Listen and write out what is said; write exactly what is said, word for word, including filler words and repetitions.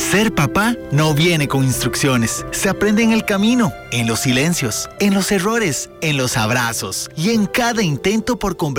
Ser papá no viene con instrucciones. Se aprende en el camino, en los silencios, en los errores, en los abrazos y en cada intento por convertirse